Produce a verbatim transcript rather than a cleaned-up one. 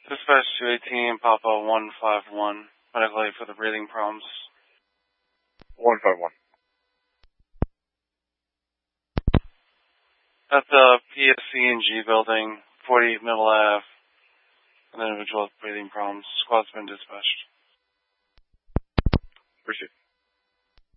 Dispatch two eighteen, Papa one five one, medical aid for the breathing problems. one five one. At the P S C and G building, forty Middle Ave, an individual with breathing problems. Squad's been dispatched. Appreciate it.